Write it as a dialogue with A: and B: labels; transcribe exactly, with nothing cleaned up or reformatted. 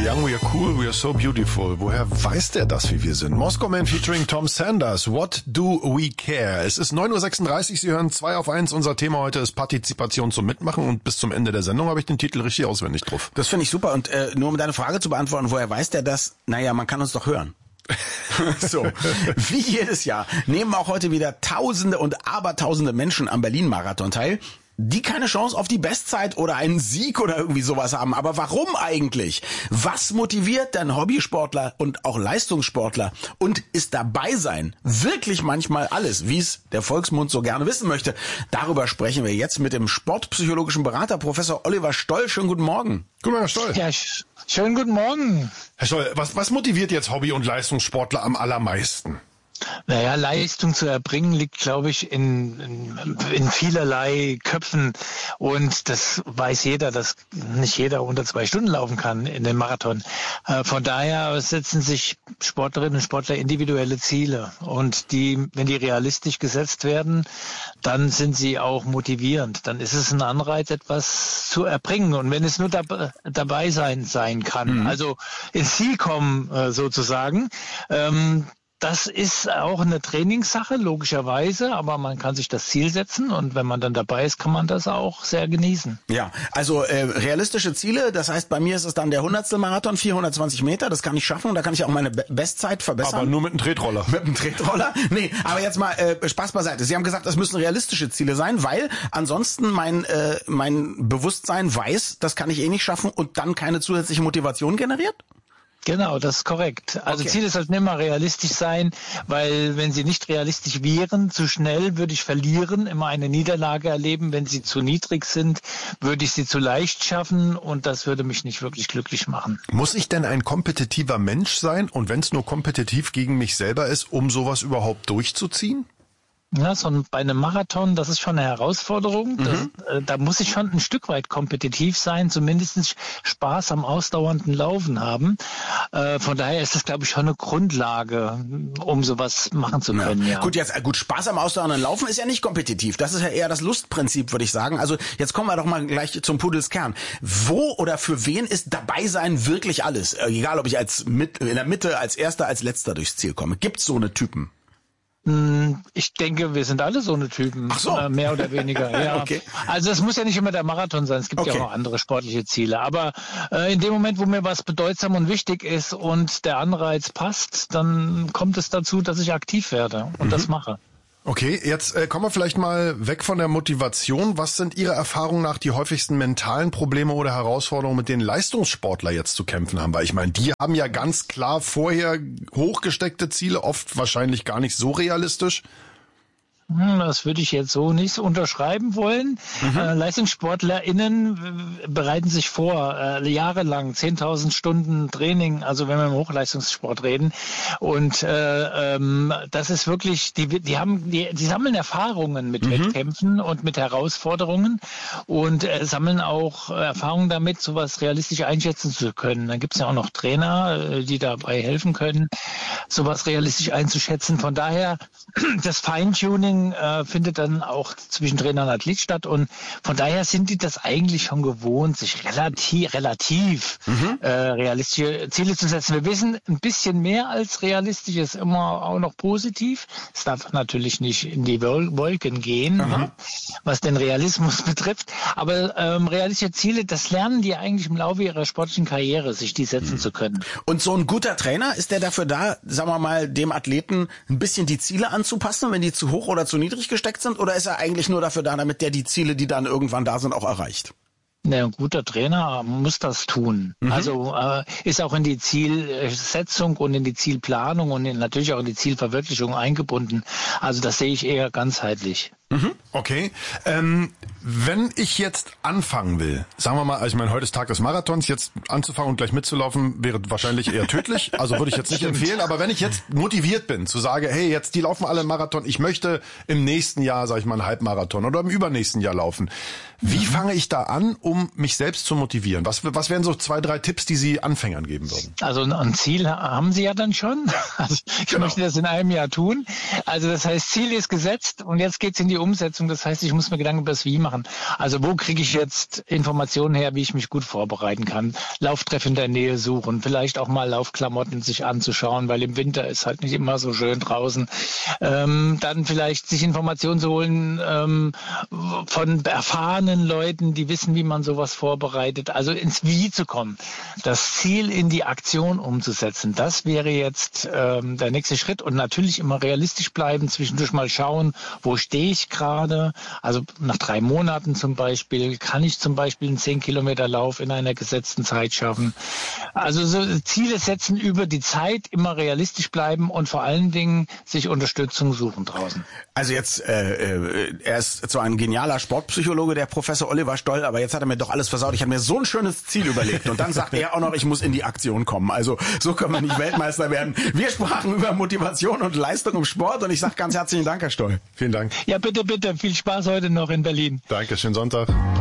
A: young, we are cool, we are so beautiful. Woher weiß der das, wie wir sind? Moscow Man featuring Tom Sanders. What do we care? Es ist neun Uhr sechsunddreißig, Sie hören zwei auf eins. Unser Thema heute ist Partizipation zum Mitmachen und bis zum Ende der Sendung habe ich den Titel richtig auswendig drauf.
B: Das finde ich super und äh, nur um deine Frage zu beantworten, woher weiß der das? Naja, man kann uns doch hören. So, wie jedes Jahr nehmen auch heute wieder Tausende und Abertausende Menschen am Berlin-Marathon teil, die keine Chance auf die Bestzeit oder einen Sieg oder irgendwie sowas haben. Aber warum eigentlich? Was motiviert denn Hobbysportler und auch Leistungssportler? Und ist dabei sein wirklich manchmal alles, wie es der Volksmund so gerne wissen möchte? Darüber sprechen wir jetzt mit dem sportpsychologischen Berater Professor Oliver Stoll. Schönen guten Morgen.
A: Guten Morgen, Herr Stoll.
C: Ja, sch- schönen guten Morgen.
A: Herr Stoll, was, was motiviert jetzt Hobby- und Leistungssportler am allermeisten?
C: Naja, Leistung zu erbringen liegt, glaube ich, in, in, in vielerlei Köpfen. Und das weiß jeder, dass nicht jeder unter zwei Stunden laufen kann in dem Marathon. Äh, von daher setzen sich Sportlerinnen und Sportler individuelle Ziele. Und die, wenn die realistisch gesetzt werden, dann sind sie auch motivierend. Dann ist es ein Anreiz, etwas zu erbringen. Und wenn es nur dab- dabei sein, sein kann, mhm. also ins Ziel kommen äh, sozusagen, ähm, das ist auch eine Trainingssache, logischerweise, aber man kann sich das Ziel setzen und wenn man dann dabei ist, kann man das auch sehr genießen.
B: Ja, also äh, realistische Ziele, das heißt, bei mir ist es dann der hundertstel Marathon, vierhundertzwanzig Meter, das kann ich schaffen, da kann ich auch meine Be- Bestzeit verbessern.
A: Aber nur mit einem Tretroller.
B: Mit einem Tretroller? Nee, aber jetzt mal äh, Spaß beiseite. Sie haben gesagt, es müssen realistische Ziele sein, weil ansonsten mein äh, mein Bewusstsein weiß, das kann ich eh nicht schaffen und dann keine zusätzliche Motivation generiert?
C: Genau, das ist korrekt. Also
B: okay.
C: Ziele sollten immer realistisch sein, weil wenn sie nicht realistisch wären, zu schnell würde ich verlieren, immer eine Niederlage erleben. Wenn sie zu niedrig sind, würde ich sie zu leicht schaffen und das würde mich nicht wirklich glücklich machen.
A: Muss ich denn ein kompetitiver Mensch sein und wenn es nur kompetitiv gegen mich selber ist, um sowas überhaupt durchzuziehen?
C: Ja, so ein, bei einem Marathon, das ist schon eine Herausforderung. Das, mhm. äh, da muss ich schon ein Stück weit kompetitiv sein, zumindest Spaß am ausdauernden Laufen haben. Äh, von daher ist das, glaube ich, schon eine Grundlage, um sowas machen zu können. Ja. Ja.
B: Gut, jetzt gut, Spaß am ausdauernden Laufen ist ja nicht kompetitiv. Das ist ja eher das Lustprinzip, würde ich sagen. Also jetzt kommen wir doch mal gleich zum Pudelskern. Wo oder für wen ist dabei sein wirklich alles? Äh, egal, ob ich als mit, in der Mitte, als Erster, als Letzter durchs Ziel komme. Gibt's so eine Typen?
C: Ich denke, wir sind alle so eine Typen,
B: Ach so.
C: äh, mehr oder weniger. Ja.
B: Okay.
C: Also es muss ja nicht immer der Marathon sein, es gibt
B: Okay.
C: ja auch noch andere sportliche Ziele. Aber äh, in dem Moment, wo mir was bedeutsam und wichtig ist und der Anreiz passt, dann kommt es dazu, dass ich aktiv werde und mhm. das mache.
A: Okay, jetzt äh, kommen wir vielleicht mal weg von der Motivation. Was sind Ihrer Erfahrung nach die häufigsten mentalen Probleme oder Herausforderungen, mit denen Leistungssportler jetzt zu kämpfen haben? Weil ich meine, die haben ja ganz klar vorher hochgesteckte Ziele, oft wahrscheinlich gar nicht so realistisch.
C: Das würde ich jetzt so nicht unterschreiben wollen. Mhm. Äh, LeistungssportlerInnen bereiten sich vor, äh, jahrelang, zehntausend Stunden Training, also wenn wir im Hochleistungssport reden. Und äh, ähm, das ist wirklich, die, die haben, die, die sammeln Erfahrungen mit mhm. Wettkämpfen und mit Herausforderungen und äh, sammeln auch Erfahrungen damit, sowas realistisch einschätzen zu können. Dann gibt es ja auch noch Trainer, äh, die dabei helfen können, sowas realistisch einzuschätzen. Von daher, das Feintuning Äh, findet dann auch zwischen Trainer und Athlet statt und von daher sind die das eigentlich schon gewohnt, sich relativ, relativ mhm. äh, realistische Ziele zu setzen. Wir wissen, ein bisschen mehr als realistisch ist immer auch noch positiv. Es darf natürlich nicht in die Wolken gehen, ne, was den Realismus betrifft, aber ähm, realistische Ziele, das lernen die eigentlich im Laufe ihrer sportlichen Karriere, sich die setzen mhm. zu können.
B: Und so ein guter Trainer, ist der dafür da, sagen wir mal, dem Athleten ein bisschen die Ziele anzupassen, wenn die zu hoch oder zu niedrig gesteckt sind, oder ist er eigentlich nur dafür da, damit der die Ziele, die dann irgendwann da sind, auch erreicht?
C: Ja, ein guter Trainer muss das tun. Mhm. Also äh, ist auch in die Zielsetzung und in die Zielplanung und in, natürlich auch in die Zielverwirklichung eingebunden. Also das sehe ich eher ganzheitlich.
A: Mhm. Okay. Ähm, wenn ich jetzt anfangen will, sagen wir mal, also ich meine, heute ist Tag des Marathons, jetzt anzufangen und gleich mitzulaufen, wäre wahrscheinlich eher tödlich. Also würde ich jetzt nicht empfehlen. Aber wenn ich jetzt motiviert bin, zu sagen, hey, jetzt die laufen alle Marathon, ich möchte im nächsten Jahr, sage ich mal, einen Halbmarathon oder im übernächsten Jahr laufen. Wie mhm. fange ich da an, um mich selbst zu motivieren? Was, was wären so zwei, drei Tipps, die Sie Anfängern geben würden?
C: Also ein Ziel haben Sie ja dann schon. Also ich genau. möchte das in einem Jahr tun. Also das heißt, Ziel ist gesetzt und jetzt geht's in die Umsetzung. Das heißt, ich muss mir Gedanken über das Wie machen. machen. Also wo kriege ich jetzt Informationen her, wie ich mich gut vorbereiten kann? Lauftreff in der Nähe suchen, vielleicht auch mal Laufklamotten sich anzuschauen, weil im Winter ist halt nicht immer so schön draußen. Ähm, dann vielleicht sich Informationen zu holen ähm, von erfahrenen Leuten, die wissen, wie man sowas vorbereitet. Also ins Wie zu kommen, das Ziel in die Aktion umzusetzen. Das wäre jetzt ähm, der nächste Schritt und natürlich immer realistisch bleiben, zwischendurch mal schauen, wo stehe ich gerade. Also nach drei Monaten zum Beispiel, kann ich zum Beispiel einen zehn Kilometer Lauf in einer gesetzten Zeit schaffen. Also so Ziele setzen über die Zeit, immer realistisch bleiben und vor allen Dingen sich Unterstützung suchen draußen.
B: Also jetzt, äh, äh, er ist zwar ein genialer Sportpsychologe, der Professor Oliver Stoll, aber jetzt hat er mir doch alles versaut. Ich habe mir so ein schönes Ziel überlegt und dann sagt er auch noch, ich muss in die Aktion kommen. Also so können wir nicht Weltmeister werden. Wir sprachen über Motivation und Leistung im Sport und ich sage ganz herzlichen Dank, Herr Stoll.
A: Vielen Dank.
C: Ja, bitte, bitte. Viel Spaß heute noch in Berlin.
A: Danke, schönen Sonntag.